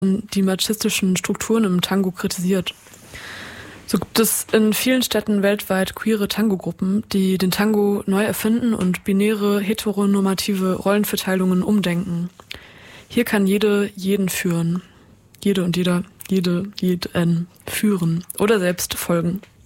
die machistischen Strukturen im Tango kritisiert. So gibt es in vielen Städten weltweit queere Tango-Gruppen, die den Tango neu erfinden und binäre, heteronormative Rollenverteilungen umdenken. Hier kann jede jeden führen. Jede und jeder, jeden führen oder selbst folgen.